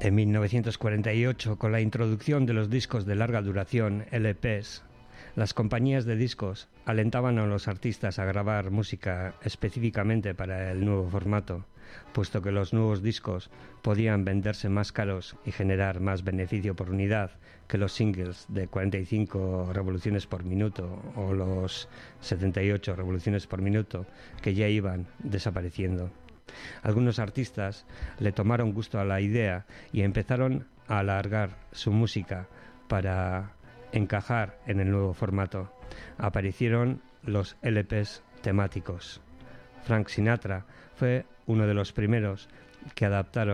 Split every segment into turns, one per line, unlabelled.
En 1948, con la introducción de los discos de larga duración, LPs, las compañías de discos alentaban a los artistas a grabar música específicamente para el nuevo formato, puesto que los nuevos discos podían venderse más caros y generar más beneficio por unidad que los singles de 45 revoluciones por minuto o los 78 revoluciones por minuto que ya iban desapareciendo. Algunos artistas le tomaron gusto a la idea y empezaron a alargar su música para encajar en el nuevo formato. Aparecieron los LPs temáticos. Frank Sinatra fue uno de los primeros que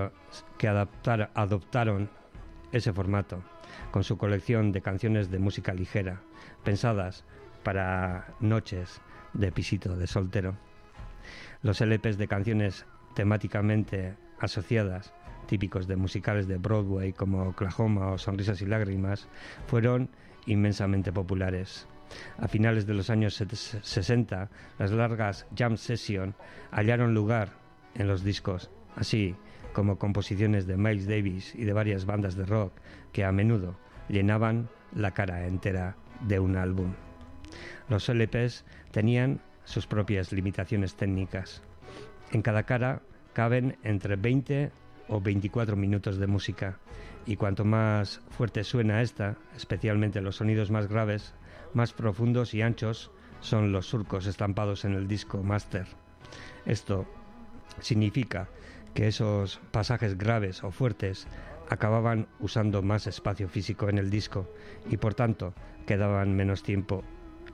adoptaron ese formato, con su colección de canciones de música ligera, pensadas para noches de pisito de soltero. Los LPs de canciones temáticamente asociadas, típicos de musicales de Broadway como Oklahoma o Sonrisas y Lágrimas, fueron inmensamente populares. A finales de los años 60, las largas jam sessions hallaron lugar en los discos, así como composiciones de Miles Davis y de varias bandas de rock que a menudo llenaban la cara entera de un álbum. Los LPs tenían sus propias limitaciones técnicas. En cada cara caben entre 20 o 24 minutos de música, y cuanto más fuerte suena esta, especialmente los sonidos más graves, más profundos y anchos son los surcos estampados en el disco máster. Esto significa que esos pasajes graves o fuertes acababan usando más espacio físico en el disco y por tanto quedaba menos tiempo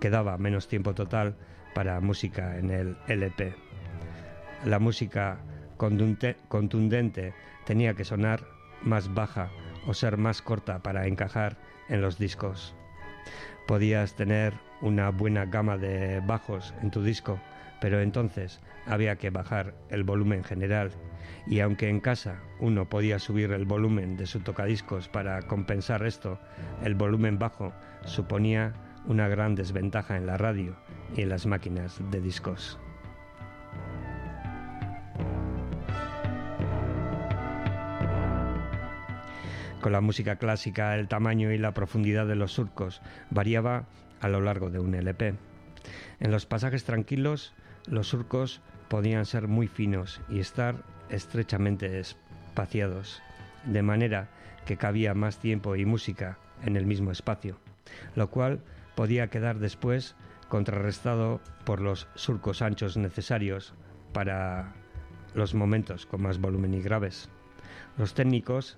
total para música en el LP. La música contundente tenía que sonar más baja o ser más corta para encajar en los discos. Podías tener una buena gama de bajos en tu disco, pero entonces había que bajar el volumen general, y aunque en casa uno podía subir el volumen de su tocadiscos para compensar esto, el volumen bajo suponía una gran desventaja en la radio y en las máquinas de discos. Con la música clásica, el tamaño y la profundidad de los surcos variaba a lo largo de un LP. En los pasajes tranquilos, los surcos podían ser muy finos y estar estrechamente espaciados, de manera que cabía más tiempo y música en el mismo espacio, lo cual podía quedar después contrarrestado por los surcos anchos necesarios para los momentos con más volumen y graves. Los técnicos,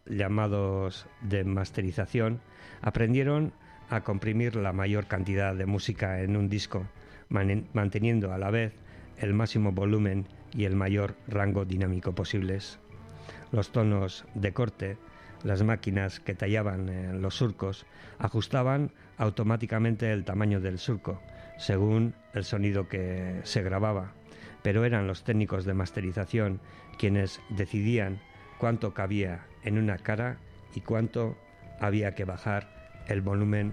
llamados de masterización, aprendieron a comprimir la mayor cantidad de música en un disco, manteniendo a la vez el máximo volumen y el mayor rango dinámico posibles. Los tonos de corte, las máquinas que tallaban los surcos, ajustaban automáticamente el tamaño del surco, según el sonido que se grababa, pero eran los técnicos de masterización quienes decidían cuánto cabía en una cara y cuánto había que bajar el volumen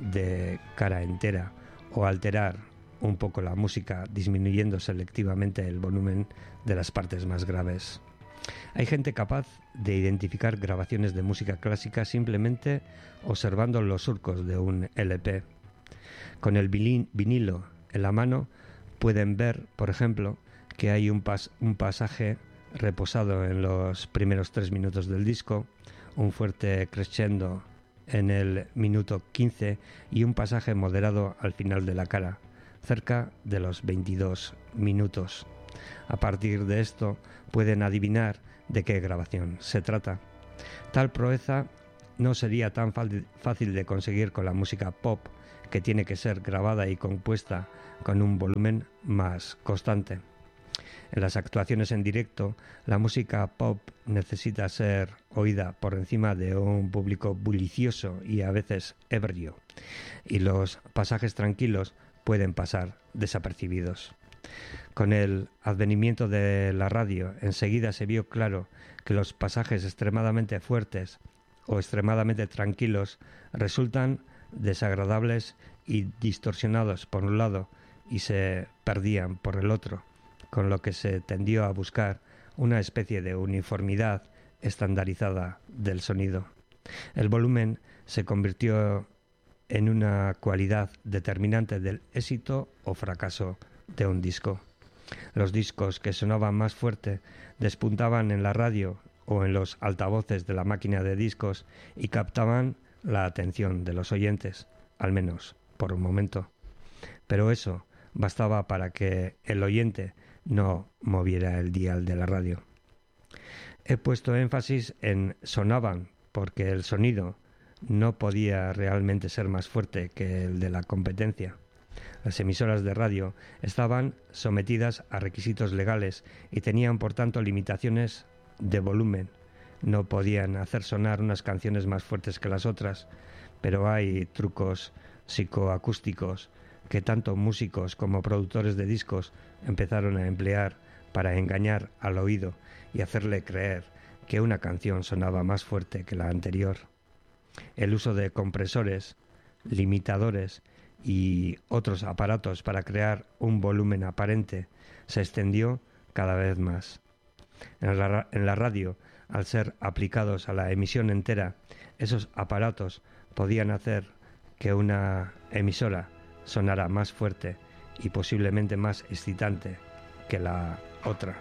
de cara entera o alterar un poco la música disminuyendo selectivamente el volumen de las partes más graves. Hay gente capaz de identificar grabaciones de música clásica simplemente observando los surcos de un LP. Con el vinilo en la mano pueden ver, por ejemplo, que hay un pasaje reposado en los primeros 3 minutos del disco, un fuerte crescendo en el minuto 15 y un pasaje moderado al final de la cara, cerca de los 22 minutos. A partir de esto pueden adivinar de qué grabación se trata. Tal proeza no sería tan fácil de conseguir con la música pop, que tiene que ser grabada y compuesta con un volumen más constante. En las actuaciones en directo, la música pop necesita ser oída por encima de un público bullicioso y a veces ebrio, y los pasajes tranquilos pueden pasar desapercibidos. Con el advenimiento de la radio, enseguida se vio claro que los pasajes extremadamente fuertes o extremadamente tranquilos resultan desagradables y distorsionados por un lado y se perdían por el otro, con lo que se tendió a buscar una especie de uniformidad estandarizada del sonido. El volumen se convirtió en una cualidad determinante del éxito o fracaso de un disco. Los discos que sonaban más fuerte despuntaban en la radio o en los altavoces de la máquina de discos y captaban la atención de los oyentes, al menos por un momento. Pero eso bastaba para que el oyente no moviera el dial de la radio. He puesto énfasis en sonaban porque el sonido no podía realmente ser más fuerte que el de la competencia. Las emisoras de radio estaban sometidas a requisitos legales y tenían por tanto limitaciones de volumen. No podían hacer sonar unas canciones más fuertes que las otras, pero hay trucos psicoacústicos que tanto músicos como productores de discos empezaron a emplear para engañar al oído y hacerle creer que una canción sonaba más fuerte que la anterior. El uso de compresores, limitadores y otros aparatos para crear un volumen aparente se extendió cada vez más. En la radio, al ser aplicados a la emisión entera, esos aparatos podían hacer que una emisora sonara más fuerte y posiblemente más excitante que la otra.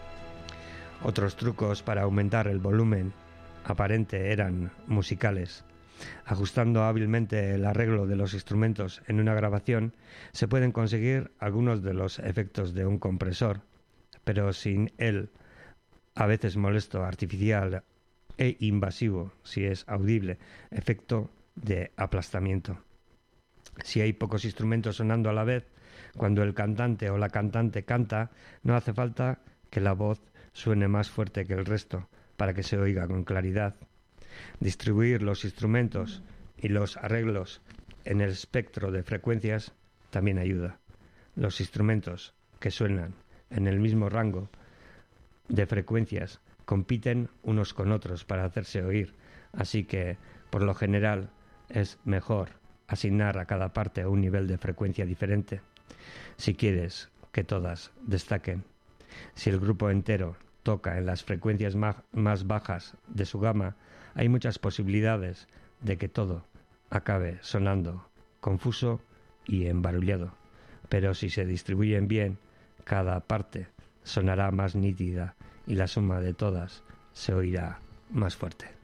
Otros trucos para aumentar el volumen aparente eran musicales. Ajustando hábilmente el arreglo de los instrumentos en una grabación, se pueden conseguir algunos de los efectos de un compresor, pero sin el, a veces molesto, artificial e invasivo, si es audible, efecto de aplastamiento. Si hay pocos instrumentos sonando a la vez, cuando el cantante o la cantante canta, no hace falta que la voz suene más fuerte que el resto para que se oiga con claridad. Distribuir los instrumentos y los arreglos en el espectro de frecuencias también ayuda. Los instrumentos que suenan en el mismo rango de frecuencias compiten unos con otros para hacerse oír, así que, por lo general, es mejor asignar a cada parte un nivel de frecuencia diferente, si quieres que todas destaquen. Si el grupo entero toca en las frecuencias más bajas de su gama, hay muchas posibilidades de que todo acabe sonando confuso y embarullado. Pero si se distribuyen bien, cada parte sonará más nítida y la suma de todas se oirá más fuerte.